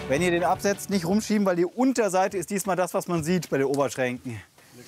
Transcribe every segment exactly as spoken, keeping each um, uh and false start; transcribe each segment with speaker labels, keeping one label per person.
Speaker 1: Wenn ihr den absetzt, nicht rumschieben, weil die Unterseite ist diesmal das, was man sieht bei den Oberschränken.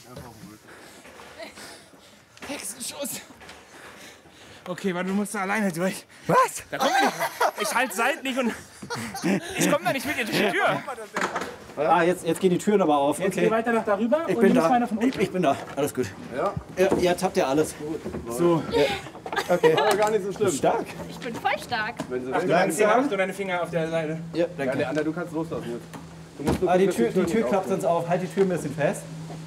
Speaker 2: Hexenschuss. Okay, warte, du musst da alleine durch.
Speaker 1: Was?
Speaker 2: Da komm ich nicht. Ich halte seitlich und ich komme da nicht mit dir durch die Tür.
Speaker 1: Ah, jetzt, jetzt gehen die Türen aber auf.
Speaker 2: Jetzt
Speaker 1: Okay.
Speaker 2: geh weiter nach darüber
Speaker 1: Ich
Speaker 2: und
Speaker 1: bin
Speaker 2: nimm
Speaker 1: da.
Speaker 2: meiner von unten.
Speaker 1: Ich, ich bin da. Alles gut.
Speaker 3: Ja.
Speaker 1: Ja, jetzt habt ihr alles.
Speaker 2: So.
Speaker 1: Ja. Okay.
Speaker 3: Aber gar nicht so schlimm.
Speaker 1: Stark.
Speaker 4: Ich bin voll stark.
Speaker 3: Wenn sie
Speaker 2: Ach, du
Speaker 3: weg-
Speaker 2: deine Finger, ach, du deine Finger auf der Seite.
Speaker 1: Ja,
Speaker 3: Ja,
Speaker 1: danke.
Speaker 3: nee, Anna, du kannst loslassen jetzt. Du musst nur
Speaker 1: Ah, die
Speaker 3: gucken,
Speaker 1: Tür,
Speaker 3: dass
Speaker 1: die
Speaker 3: nicht
Speaker 1: Tür klappt
Speaker 3: aufgeht.
Speaker 1: sonst auf. Halt die Tür ein bisschen fest.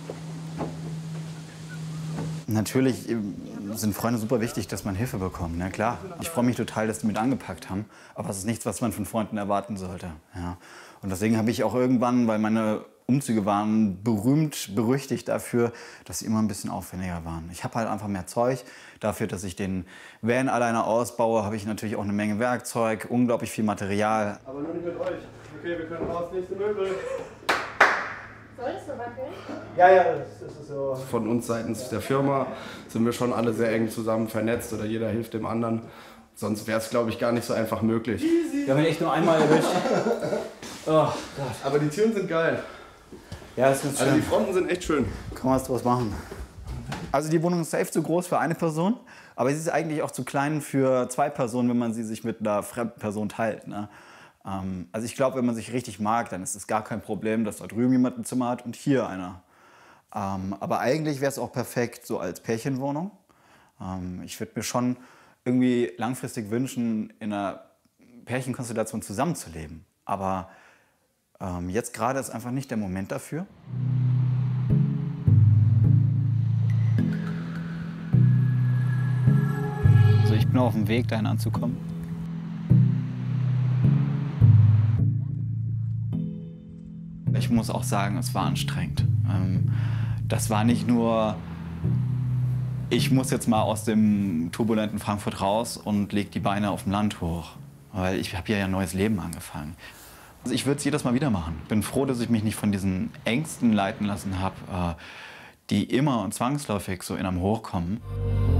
Speaker 1: Natürlich ähm, sind Freunde super wichtig, dass man Hilfe bekommt. Na klar. Ich freue mich total, dass die mit angepackt haben. Aber es ist nichts, was man von Freunden erwarten sollte. Ja. Und deswegen habe ich auch irgendwann, weil meine Umzüge waren berühmt, berüchtigt dafür, dass sie immer ein bisschen aufwendiger waren. Ich habe halt einfach mehr Zeug. Dafür, dass ich den Van alleine ausbaue, habe ich natürlich auch eine Menge Werkzeug, unglaublich viel Material.
Speaker 3: Aber nur nicht mit euch. Okay, wir können raus, nächste Möbel.
Speaker 4: Soll das so wackeln?
Speaker 1: Ja, ja, das ist so.
Speaker 3: Von uns seitens der Firma sind wir schon alle sehr eng zusammen vernetzt oder jeder hilft dem anderen. Sonst wäre es, glaube ich, gar nicht so einfach möglich.
Speaker 1: Wir haben ihn echt nur einmal erwischt. Oh Gott.
Speaker 3: Aber die Türen sind geil.
Speaker 1: Ja, das ist
Speaker 3: Also die
Speaker 1: schön.
Speaker 3: Fronten sind echt schön.
Speaker 1: Kann man was draus machen. Also die Wohnung ist safe zu groß für eine Person, aber sie ist eigentlich auch zu klein für zwei Personen, wenn man sie sich mit einer fremden Person teilt. Ne? Ähm, also ich glaube, wenn man sich richtig mag, dann ist es gar kein Problem, dass da drüben jemand ein Zimmer hat und hier einer. Ähm, aber eigentlich wäre es auch perfekt so als Pärchenwohnung. Ähm, ich würde mir schon irgendwie langfristig wünschen, in einer Pärchenkonstellation zusammenzuleben. Aber ähm, jetzt gerade ist einfach nicht der Moment dafür. Also ich bin auf dem Weg, dahin anzukommen. Ich muss auch sagen, es war anstrengend. Ähm, das war nicht nur, ich muss jetzt mal aus dem turbulenten Frankfurt raus und leg die Beine auf dem Land hoch. Weil ich habe hier ja ein neues Leben angefangen. Also ich würde es jedes Mal wieder machen. Bin froh, dass ich mich nicht von diesen Ängsten leiten lassen habe, äh, die immer und zwangsläufig so in einem hochkommen.